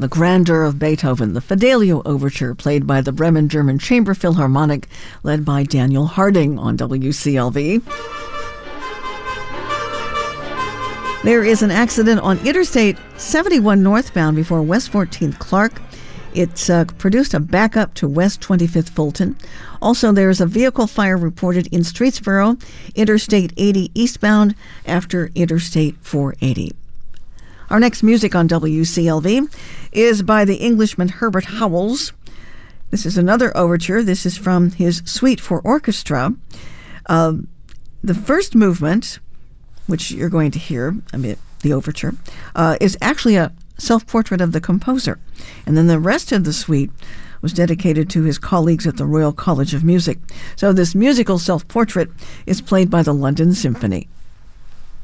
the grandeur of Beethoven, the Fidelio Overture, played by the Bremen German Chamber Philharmonic, led by Daniel Harding on WCLV. There is an accident on Interstate 71 northbound before West 14th Clark. It's produced a backup to West 25th Fulton. Also, there's a vehicle fire reported in Streetsboro, Interstate 80 eastbound after Interstate 480. Our next music on WCLV is by the Englishman Herbert Howells. This is another overture. This is from his Suite for Orchestra. The first movement, which you're going to hear, the overture, is actually a self-portrait of the composer. And then the rest of the suite was dedicated to his colleagues at the Royal College of Music. So this musical self-portrait is played by the London Symphony.